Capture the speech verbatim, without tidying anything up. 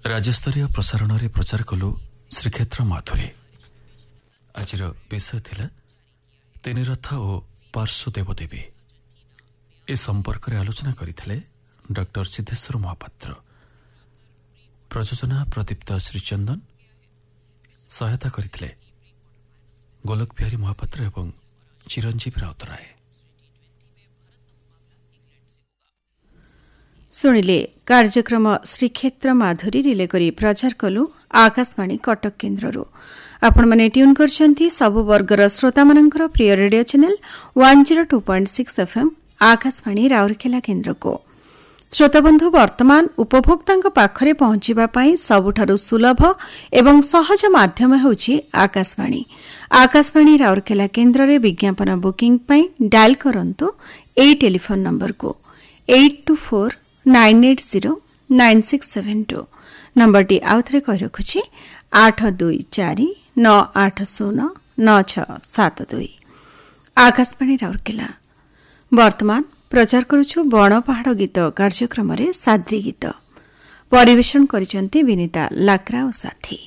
राज्यस्तरीय प्रसारण रे प्रचार कलु श्रीक्षेत्र माधुरी। आज विषय थिला तीन रथ और पार्श्व देवदेवी। ए संपर्क रे आलोचना करथिले डॉक्टर सिद्धेश्वर महापात्र। प्रयोजना प्रदीप्त श्रीचंदन। सहायता करथिले गोलक बिहारी महापात्र एवं चिरंजीवी राउतराय। सुनिले कार्यक्रम श्रीक्षेत्र माधुरी रिले करी प्रचार कलु आकाशवाणी कटक केन्द्रରୁ आपण माने ट्यून करछंती सब वर्गर श्रोता मानकर प्रिय radio channel one zero two point six FM Akashvani Rourkela केन्द्र को। श्रोता बंधु वर्तमान उपभोक्तांक पाखरे पहुंचीबा पई सबुठारु सुलभ एवं सहज माध्यम हेउची आकाशवाणी। आकाशवाणी राउरकेला केन्द्र रे विज्ञापन बुकिंग पई डायल करंतु ए टेलीफोन नंबर को eight to four nine eight zero nine six seven to. Number T आउथरे कहि रखुछि आठ दुई चार नौ आठ शून्य नौ छ सात दुई। आकाशवाणी राउरकेला वर्तमान प्रचार करुछु बण पहाड़ गीत कार्यक्रम रे साद्री गीत परिवेषण करिसंती विनीता लाकरा और साथी।